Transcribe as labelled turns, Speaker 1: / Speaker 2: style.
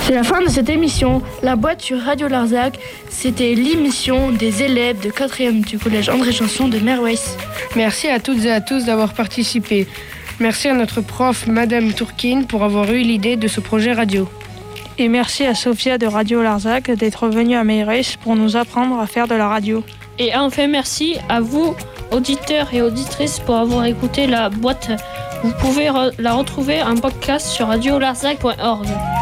Speaker 1: C'est la fin de cette émission. La boîte sur Radio Larzac, c'était l'émission des élèves de 4e du collège André Chanson de Merweiss.
Speaker 2: Merci à toutes et à tous d'avoir participé. Merci à notre prof, Madame Tourkine, pour avoir eu l'idée de ce projet radio.
Speaker 3: Et merci à Sophia de Radio Larzac d'être venue à Merweiss pour nous apprendre à faire de la radio.
Speaker 4: Et enfin, merci à vous, auditeurs et auditrices, pour avoir écouté la boîte. Vous pouvez la retrouver en podcast sur radiolarzac.org.